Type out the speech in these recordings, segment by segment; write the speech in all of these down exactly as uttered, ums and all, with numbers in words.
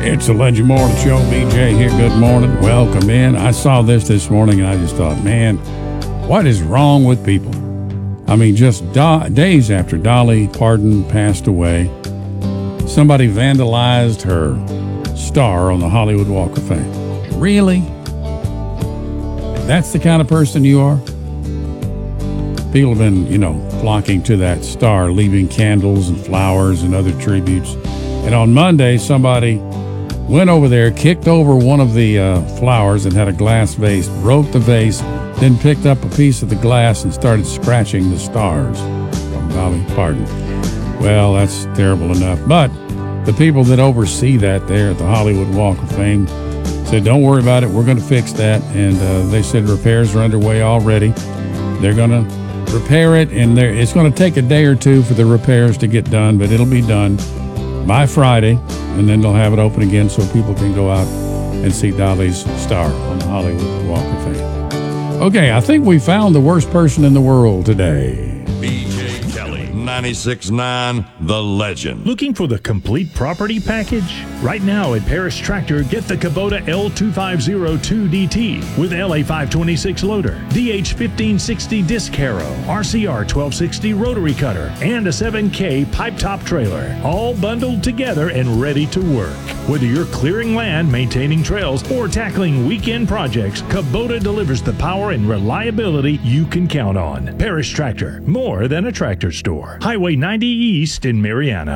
It's the Legend Morning Show. B J here. Good morning. Welcome in. I saw this this morning and I just thought, man, what is wrong with people? I mean, just do- days after Dolly Parton passed away, somebody vandalized her star on the Hollywood Walk of Fame. Really? That's the kind of person you are? People have been, you know, flocking to that star, leaving candles and flowers and other tributes. And on Monday, somebody went over there, kicked over one of the uh, flowers that had a glass vase, broke the vase, then picked up a piece of the glass and started scratching the stars from Dolly Parton. Well, that's terrible enough. But the people that oversee that there at the Hollywood Walk of Fame said, don't worry about it. We're going to fix that. And uh, they said repairs are underway already. They're going to repair it, and it's going to take a day or two for the repairs to get done, but it'll be done by Friday, and then they'll have it open again so people can go out and see Dolly's star on the Hollywood Walk of Fame. Okay, I think we found the worst person in the world today. B J Kelly, ninety-six point nine The Legend. Looking for the complete property package? Right now at Paris Tractor, get the Kubota L two five zero two D T with L A five twenty-six loader, D H fifteen sixty disc harrow, R C R twelve sixty rotary cutter, and a seven K pipe top trailer, all bundled together and ready to work. Whether you're clearing land, maintaining trails, or tackling weekend projects, Kubota delivers the power and reliability you can count on. Paris Tractor, more than a tractor store. Highway ninety East in Mariana.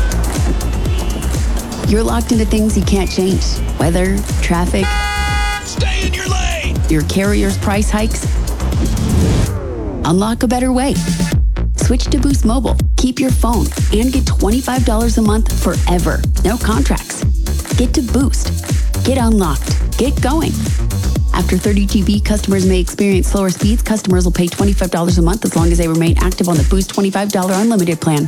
You're locked into things you can't change. Weather, traffic. Stay in your lane! Your carrier's price hikes. Unlock a better way. Switch to Boost Mobile. Keep your phone and get twenty-five dollars a month forever. No contracts. Get to Boost. Get unlocked. Get going. After thirty G B, customers may experience slower speeds. Customers will pay twenty-five dollars a month as long as they remain active on the Boost twenty-five dollars unlimited plan.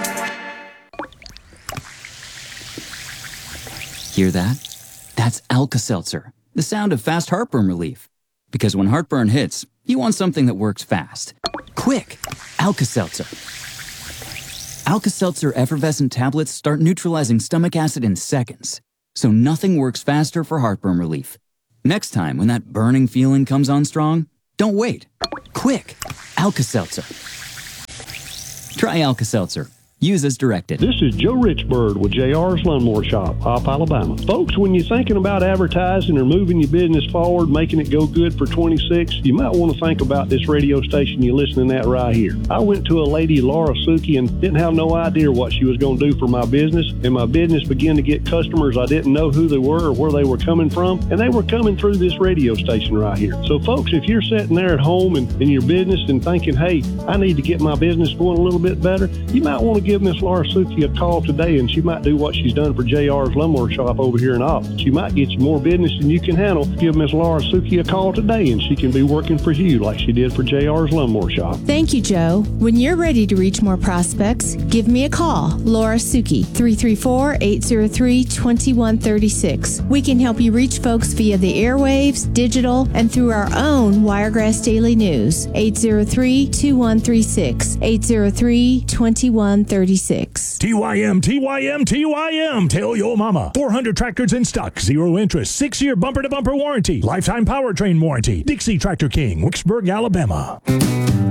Hear that? That's Alka-Seltzer, the sound of fast heartburn relief. Because when heartburn hits, you want something that works fast. Quick! Alka-Seltzer. Alka-Seltzer effervescent tablets start neutralizing stomach acid in seconds, so nothing works faster for heartburn relief. Next time when that burning feeling comes on strong, don't wait. Quick! Alka-Seltzer. Try Alka-Seltzer. Use as directed. This is Joe Richbird with J R's Lawnmower Shop, Hop, Alabama. Folks, when you're thinking about advertising or moving your business forward, making it go good for twenty-six, you might want to think about this radio station you're listening at right here. I went to a lady, Laura Suki, and didn't have no idea what she was going to do for my business, and my business began to get customers I didn't know who they were or where they were coming from, and they were coming through this radio station right here. So, folks, if you're sitting there at home and in your business and thinking, hey, I need to get my business going a little bit better, you might want to give Miss Laura Suki a call today, and she might do what she's done for J R's Lawnmower Shop over here in Austin. She might get you more business than you can handle. Give Miss Laura Suki a call today, and she can be working for you like she did for J R's Lawnmower Shop. Thank you, Joe. When you're ready to reach more prospects, give me a call. Laura Suki, three three four, eight zero three, two one three six. We can help you reach folks via the airwaves, digital, and through our own Wiregrass Daily News. eight zero three, two one three six. eight zero three, two one three six. T Y M, T Y M, T Y M. Tell your mama. four hundred tractors in stock. Zero interest. Six-year bumper-to-bumper warranty. Lifetime powertrain warranty. Dixie Tractor King, Wicksburg, Alabama.